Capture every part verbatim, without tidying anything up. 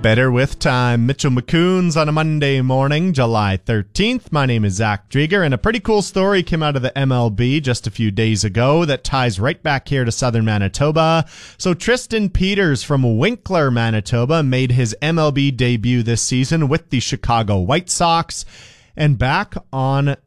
Better with time. Mitchell McCoons on a Monday morning, July thirteenth. My name is Zach Drieger, and a pretty cool story came out of the M L B just a few days ago that ties right back here to southern Manitoba. So Tristan Peters from Winkler, Manitoba, made his M L B debut this season with the Chicago White Sox. And back on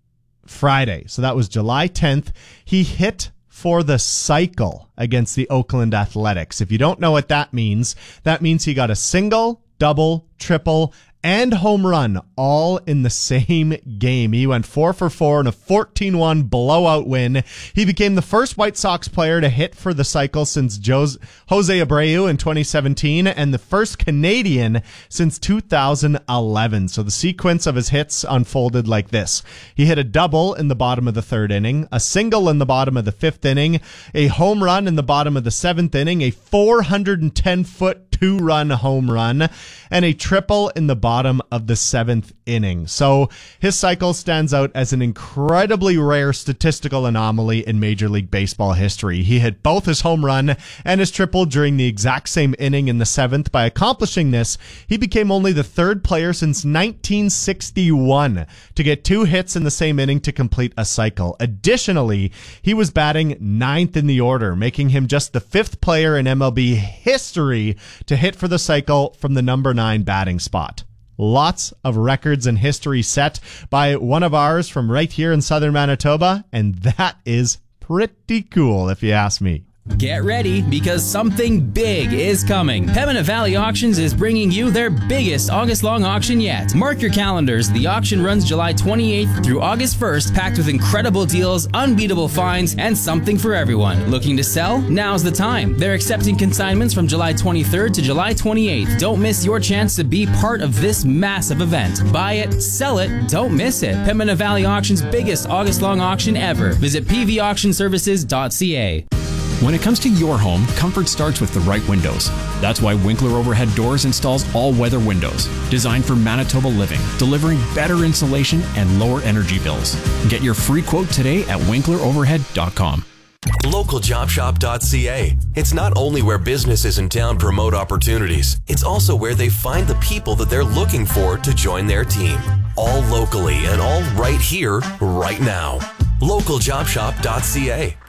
Friday, so that was July tenth, he hit for the cycle against the Oakland Athletics. If you don't know what that means, that means he got a single, double, triple, and home run all in the same game. He went four for four in a fourteen one blowout win. He became the first White Sox player to hit for the cycle since Jose Abreu in twenty seventeen and the first Canadian since two thousand eleven. So the sequence of his hits unfolded like this. He hit a double in the bottom of the third inning, a single in the bottom of the fifth inning, a home run in the bottom of the seventh inning, a four hundred ten foot two-run home run, and a triple in the bottom of the seventh inning. So his cycle stands out as an incredibly rare statistical anomaly in Major League Baseball history. He hit both his home run and his triple during the exact same inning in the seventh. By accomplishing this, he became only the third player since nineteen sixty-one to get two hits in the same inning to complete a cycle. Additionally, he was batting ninth in the order, making him just the fifth player in M L B history to hit for the cycle from the number nine batting spot. Lots of records and history set by one of ours from right here in southern Manitoba, and that is pretty cool if you ask me. Get ready, because something big is coming. Pembina Valley Auctions is bringing you their biggest August-long auction yet. Mark your calendars. The auction runs July twenty-eighth through August first, packed with incredible deals, unbeatable finds, and something for everyone. Looking to sell? Now's the time. They're accepting consignments from July twenty-third to July twenty-eighth. Don't miss your chance to be part of this massive event. Buy it, sell it, don't miss it. Pembina Valley Auction's biggest August-long auction ever. Visit p v auction services dot c a. When it comes to your home, comfort starts with the right windows. That's why Winkler Overhead Doors installs all-weather windows, designed for Manitoba living, delivering better insulation and lower energy bills. Get your free quote today at winkler overhead dot com. local job shop dot c a. It's not only where businesses in town promote opportunities, it's also where they find the people that they're looking for to join their team. All locally and all right here, right now. local job shop dot c a.